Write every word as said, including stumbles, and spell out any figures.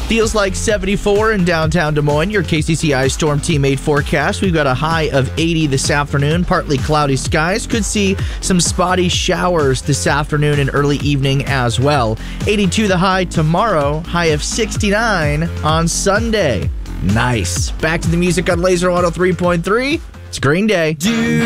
Feels like seventy-four in downtown Des Moines. Your K C C I Storm Team eight forecast. We've got a high of eighty this afternoon. Partly cloudy skies. Could see some spotty showers this afternoon and early evening as well. eighty-two the high tomorrow. High of sixty-nine on Sunday. Nice. Back to the music on Laser one oh three point three. It's Green Day. Dude.